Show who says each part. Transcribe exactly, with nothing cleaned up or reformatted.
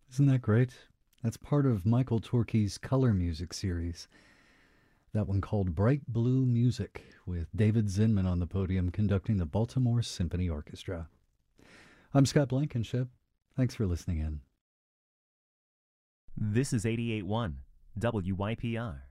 Speaker 1: Isn't that great? That's part of Michael Torke's color music series. That one called Bright Blue Music, with David Zinman on the podium conducting the Baltimore Symphony Orchestra. I'm Scott Blankenship. Thanks for listening in.
Speaker 2: This is eighty-eight point one W Y P R.